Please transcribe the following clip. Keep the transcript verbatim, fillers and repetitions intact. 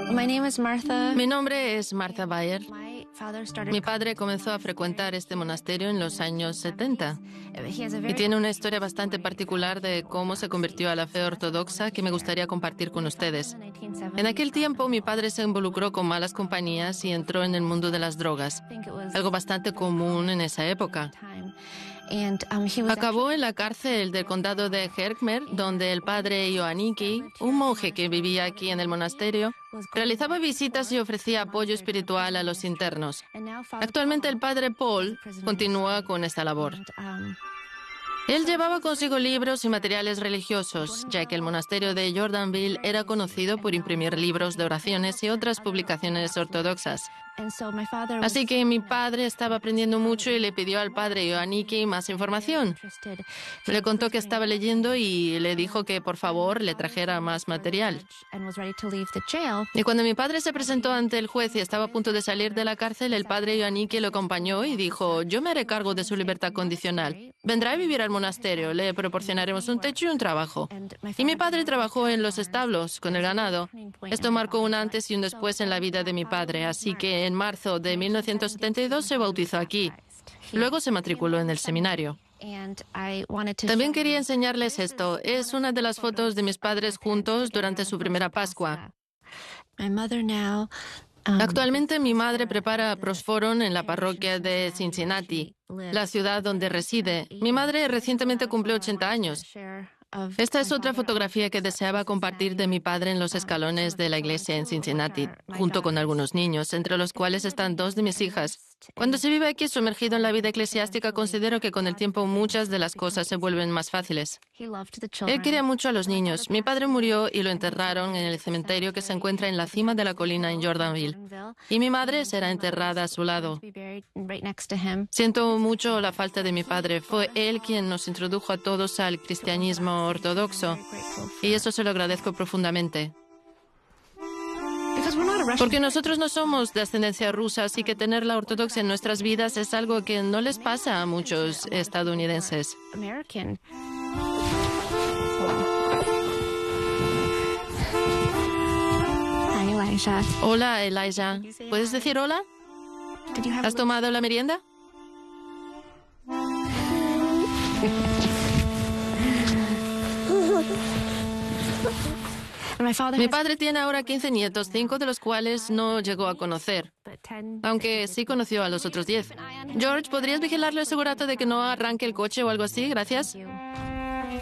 My name is Martha. Mi nombre es Martha Bayer. My father started Mi padre comenzó a frecuentar este monasterio en los años setenta y tiene una historia bastante particular de cómo se convirtió a la fe ortodoxa que me gustaría compartir con ustedes. En aquel tiempo mi padre se involucró con malas compañías y entró en el mundo de las drogas, algo bastante común en esa época. Acabó en la cárcel del condado de Herkimer, donde el padre Ioanniki, un monje que vivía aquí en el monasterio, realizaba visitas y ofrecía apoyo espiritual a los internos. Actualmente el padre Paul continúa con esta labor. Él llevaba consigo libros y materiales religiosos, ya que el monasterio de Jordanville era conocido por imprimir libros de oraciones y otras publicaciones ortodoxas. Así que mi padre estaba aprendiendo mucho y le pidió al padre Ioanniki más información. Le contó que estaba leyendo y le dijo que por favor le trajera más material. Y cuando mi padre se presentó ante el juez y estaba a punto de salir de la cárcel, el padre Ioanniki lo acompañó y dijo: yo me haré cargo de su libertad condicional. Vendrá a vivir al monasterio, le proporcionaremos un techo y un trabajo. Y mi padre trabajó en los establos, con el ganado. Esto marcó un antes y un después en la vida de mi padre, así que en marzo de mil novecientos setenta y dos se bautizó aquí. Luego se matriculó en el seminario. También quería enseñarles esto. Es una de las fotos de mis padres juntos durante su primera Pascua. Actualmente mi madre prepara prosforon en la parroquia de Cincinnati, la ciudad donde reside. Mi madre recientemente cumplió ochenta años. Esta es otra fotografía que deseaba compartir de mi padre en los escalones de la iglesia en Cincinnati, junto con algunos niños, entre los cuales están dos de mis hijas. Cuando se vive aquí sumergido en la vida eclesiástica, considero que con el tiempo muchas de las cosas se vuelven más fáciles. Él quería mucho a los niños. Mi padre murió y lo enterraron en el cementerio que se encuentra en la cima de la colina en Jordanville. Y mi madre será enterrada a su lado. Siento mucho la falta de mi padre. Fue él quien nos introdujo a todos al cristianismo ortodoxo. Y eso se lo agradezco profundamente. Porque nosotros no somos de ascendencia rusa, así que tener la ortodoxia en nuestras vidas es algo que no les pasa a muchos estadounidenses. Hola, Elijah. ¿Puedes decir hola? ¿Has tomado la merienda? Mi padre tiene ahora quince nietos, cinco de los cuales no llegó a conocer, aunque sí conoció a los otros diez. George, ¿podrías vigilarlo y asegurarte de que no arranque el coche o algo así? Gracias.